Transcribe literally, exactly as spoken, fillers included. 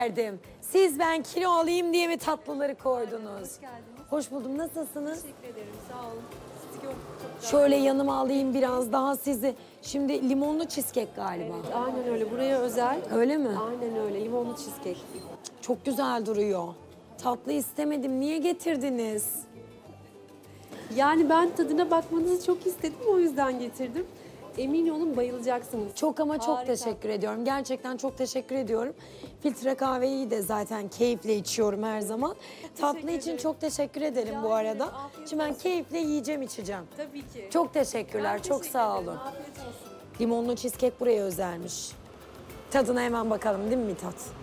verdim. Siz ben kilo alayım diye mi tatlıları koydunuz? Hoş geldiniz. Hoş buldum. Nasılsınız? Teşekkür ederim. Sağ olun. Sizi gördük. Çok güzel. Şöyle yanıma alayım biraz daha sizi. Şimdi limonlu cheesecake galiba. Evet, aynen öyle. Buraya özel. Öyle mi? Aynen öyle. Limonlu cheesecake. Çok güzel duruyor. Tatlı istemedim. Niye getirdiniz? Yani ben tadına bakmanızı çok istedim. O yüzden getirdim. Emin olun bayılacaksınız. Çok ama çok Harika. teşekkür ediyorum. Gerçekten çok teşekkür ediyorum. Filtre kahveyi de zaten keyifle içiyorum her zaman. Tatlı için ederim. çok teşekkür ederim Rica bu ederim. arada. Afiyet Şimdi ben olsun. keyifle yiyeceğim, içeceğim. Tabii ki. Çok teşekkürler, Ben çok teşekkür sağ ederim. olun. Afiyet olsun. Limonlu cheesecake buraya özelmiş. Tadına hemen bakalım değil mi Mithat?